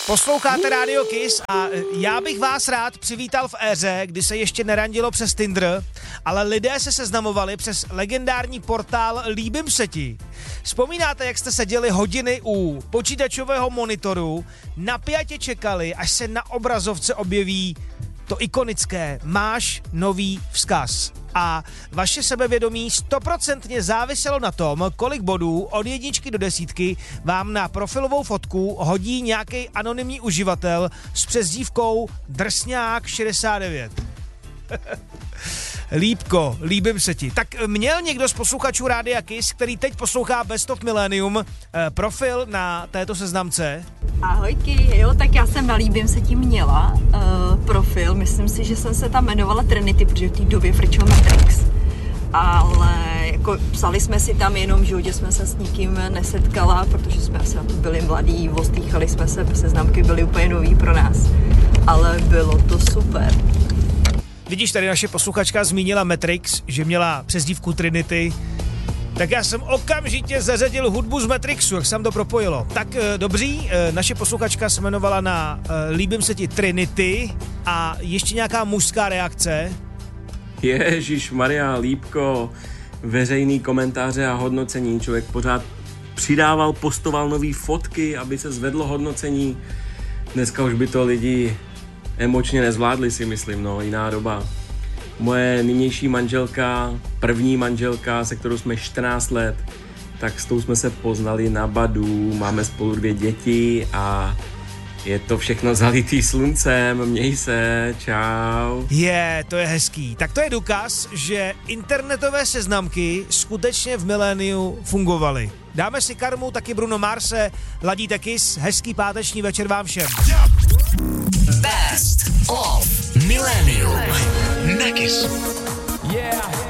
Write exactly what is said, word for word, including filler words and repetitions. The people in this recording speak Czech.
Posloucháte Radio Kiss a já bych vás rád přivítal v éře, kdy se ještě nerandilo přes Tinder, ale lidé se seznamovali přes legendární portál Líbím se ti. Vzpomínáte, jak jste seděli hodiny u počítačového monitoru, napjatě čekali, až se na obrazovce objeví to ikonické máš nový vzkaz. A vaše sebevědomí stoprocentně záviselo na tom, kolik bodů od jedničky do desítky vám na profilovou fotku hodí nějaký anonymní uživatel s přezdívkou Drsňák šedesát devět. Lípko, líbím se ti. Tak měl někdo z posluchačů Rádia Kiss, který teď poslouchá Best of Millennium, eh, profil na této seznamce? Ahojky, jo, tak já jsem na Líbím se ti měla uh, profil, myslím si, že jsem se tam jmenovala Trinity, protože v té době frčel Matrix. Ale jako psali jsme si tam jenom, že, že jsme se s nikým nesetkala, protože jsme asi byli mladí, ostýchali jsme se, seznamky byly úplně nový pro nás. Ale bylo to super. Vidíš, tady naše posluchačka zmínila Matrix, že měla přezdívku Trinity, tak já jsem okamžitě zařadil hudbu z Matrixu, jak se tam to propojilo. Tak e, dobří, e, naše posluchačka se jmenovala na e, Líbím se ti Trinity a ještě nějaká mužská reakce? Ježíš Maria, Lípko, veřejný komentáře a hodnocení, člověk pořád přidával, postoval nový fotky, aby se zvedlo hodnocení. Dneska už by to lidi emočně nezvládli, si myslím, no, jiná doba. Moje nynější manželka, první manželka, se kterou jsme čtrnáct let, tak s tou jsme se poznali na Badu, máme spolu dvě děti a je to všechno zalitý sluncem, měj se, čau. Je, to je hezký. Tak to je důkaz, že internetové seznamky skutečně v miléniu fungovaly. Dáme si karmu, taky Bruno Marse, ladíte Kiss, hezký páteční večer vám všem. Best of Millennium. Na Kiss. Yeah.